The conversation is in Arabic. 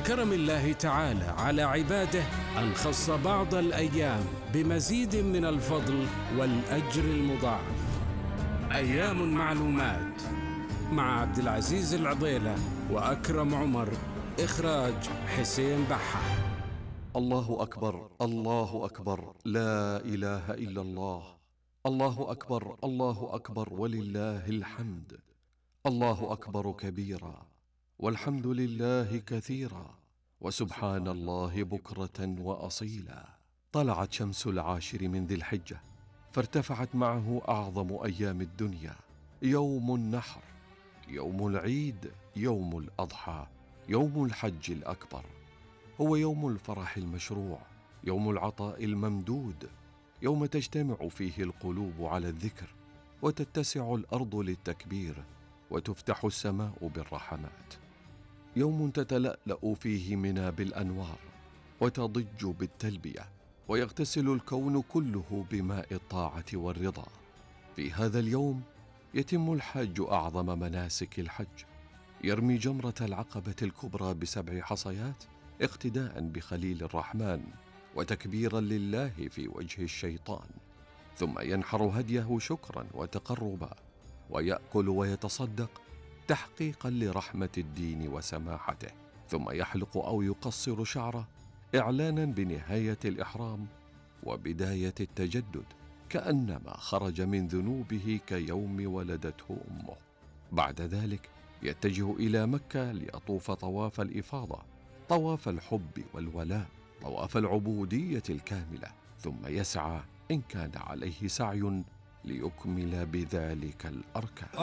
كرم الله تعالى على عباده أن خص بعض الأيام بمزيد من الفضل والأجر المضاعف. أيام معلومات مع عبد العزيز العضيلة وأكرم عمر. إخراج حسين بحة. الله أكبر، الله أكبر، لا إله إلا الله. الله أكبر، الله أكبر، ولله الحمد. الله أكبر كبيرا، والحمد لله كثيرا، وسبحان الله بكرة وأصيلا. طلعت شمس العاشر من ذي الحجة، فارتفعت معه أعظم أيام الدنيا، يوم النحر، يوم العيد، يوم الأضحى، يوم الحج الأكبر. هو يوم الفرح المشروع، يوم العطاء الممدود، يوم تجتمع فيه القلوب على الذكر، وتتسع الأرض للتكبير، وتفتح السماء بالرحمات. يوم تتلألأ فيه منى بالأنوار، وتضج بالتلبية، ويغتسل الكون كله بماء الطاعة والرضا. في هذا اليوم يتم الحاج أعظم مناسك الحج، يرمي جمرة العقبة الكبرى ب7 حصيات اقتداء بخليل الرحمن وتكبيرا لله في وجه الشيطان، ثم ينحر هديه شكرا وتقربا، ويأكل ويتصدق تحقيقا لرحمة الدين وسماحته، ثم يحلق أو يقصر شعره إعلانا بنهاية الإحرام وبداية التجدد، كأنما خرج من ذنوبه كيوم ولدته أمه. بعد ذلك يتجه إلى مكة ليطوف طواف الإفاضة، طواف الحب والولاء، طواف العبودية الكاملة، ثم يسعى إن كان عليه سعي ليكمل بذلك الأركان.